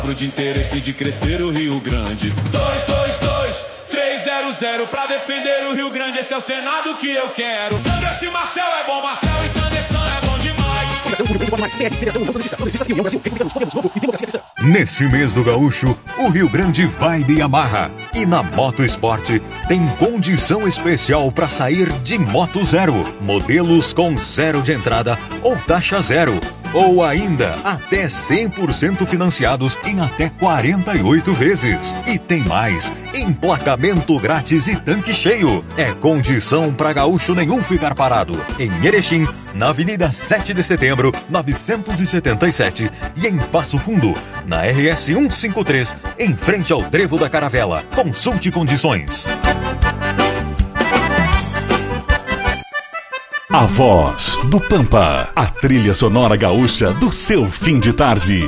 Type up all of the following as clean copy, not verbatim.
De interesse de crescer o Rio Grande. 222-300 pra defender o Rio Grande. Esse é o Senado que eu quero. Sanderson e Marcel é bom, Marcel e Sanderson é bom demais. Neste mês do Gaúcho, o Rio Grande vai de Yamaha. E na Moto Esporte tem condição especial para sair de Moto Zero. Modelos com zero de entrada ou taxa zero. Ou ainda, até 100% financiados em até 48 vezes. E tem mais, emplacamento grátis e tanque cheio. É condição para gaúcho nenhum ficar parado. Em Erechim, na Avenida 7 de Setembro, 977. E em Passo Fundo, na RS 153, em frente ao Trevo da Caravela. Consulte condições. A Voz do Pampa, a trilha sonora gaúcha do seu fim de tarde.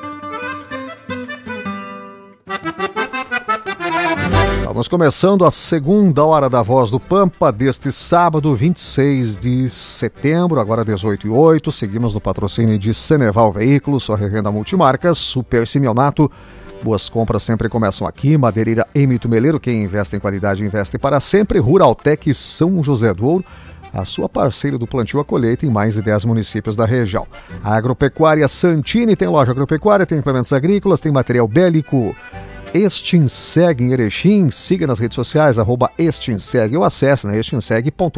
Estamos começando a segunda hora da Voz do Pampa deste sábado, 26 de setembro, agora 18h08. Seguimos no patrocínio de Ceneval Veículos, sua revenda multimarcas, Super Simeonato. Boas compras sempre começam aqui. Madeireira Emito Meleiro, quem investe em qualidade investe para sempre. Ruraltec São José do Ouro, a sua parceira do plantio à colheita em mais de 10 municípios da região. A Agropecuária Santini tem loja agropecuária, tem implementos agrícolas, tem material bélico. Estinseg em Erechim, siga nas redes sociais, @Estinseg ou acesse na estinseg.com.br.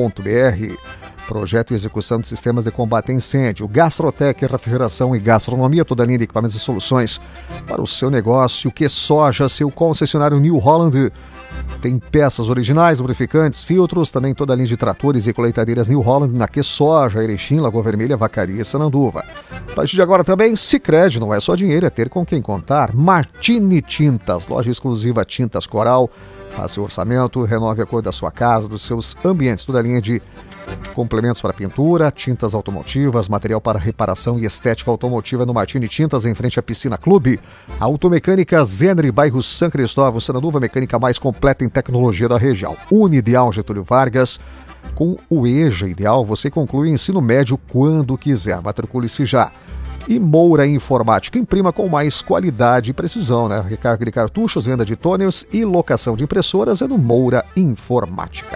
Projeto e execução de sistemas de combate a incêndio, Gastrotec, refrigeração e gastronomia, toda linha de equipamentos e soluções para o seu negócio. Que soja, seu concessionário New Holland. Tem peças originais, lubrificantes, filtros, também toda a linha de tratores e colheitadeiras New Holland na Que Soja, Erechim, Lagoa Vermelha, Vacaria e Sananduva. A partir de agora também, Sicredi, não é só dinheiro, é ter com quem contar. Martini Tintas, loja exclusiva Tintas Coral. Faça seu orçamento, renove a cor da sua casa, dos seus ambientes, toda a linha de complementos para pintura, tintas automotivas, material para reparação e estética automotiva no Martini Tintas, em frente à Piscina Clube. Automecânica Zenri, bairro São Cristóvão, Sananduva, mecânica mais completa em tecnologia da região. Unideal Getúlio Vargas. Com o EJA Ideal, você conclui o ensino médio quando quiser. Matricule-se já. E Moura Informática, imprima com mais qualidade e precisão, né? Recarga de cartuchos, venda de toners e locação de impressoras é no Moura Informática.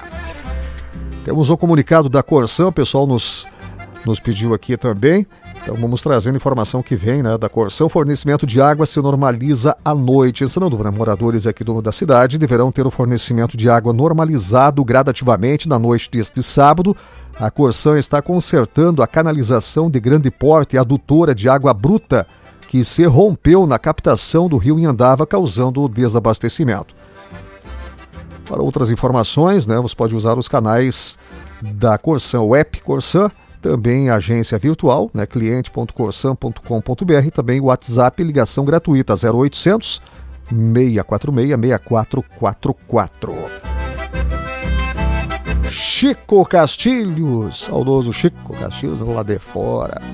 Temos o comunicado da Corsan, o pessoal nos pediu aqui também. Então vamos trazendo informação que vem, né, da Corsan. Fornecimento de água se normaliza à noite. Em Sananduva, moradores aqui da cidade deverão ter o fornecimento de água normalizado gradativamente na noite deste sábado. A Corsan está consertando a canalização de grande porte adutora de água bruta que se rompeu na captação do rio Inhandava, causando o desabastecimento. Para outras informações, né, você pode usar os canais da Corsan, o app Corsan, também a agência virtual, né, cliente.corsan.com.br, também o WhatsApp, ligação gratuita 0800 646 6444. Chico Castilhos, saudoso Chico Castilhos, lá de fora.